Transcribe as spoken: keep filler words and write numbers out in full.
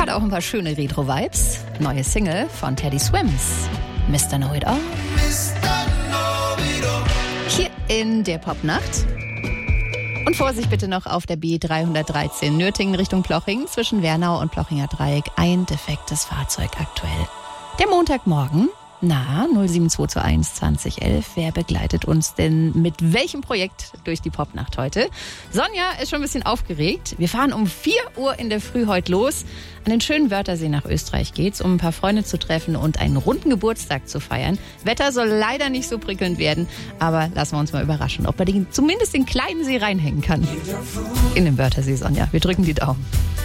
hat auch ein paar schöne Retro-Vibes. Neue Single von Teddy Swims, Mister Know-It-All. Hier in der Popnacht. Und Vorsicht bitte noch auf der B dreihundertdreizehn Nürtingen Richtung Ploching zwischen Wernau und Plochinger Dreieck. Ein defektes Fahrzeug aktuell. Der Montagmorgen. Na, null sieben zwei zwei eins zwanzig elf. Wer begleitet uns denn mit welchem Projekt durch die Popnacht heute? Sonja ist schon ein bisschen aufgeregt. Wir fahren um vier Uhr in der Früh heute los. An den schönen Wörthersee nach Österreich geht's, um ein paar Freunde zu treffen und einen runden Geburtstag zu feiern. Wetter soll leider nicht so prickelnd werden, aber lassen wir uns mal überraschen, ob man den, zumindest den kleinen See reinhängen kann. In den Wörthersee, Sonja. Wir drücken die Daumen.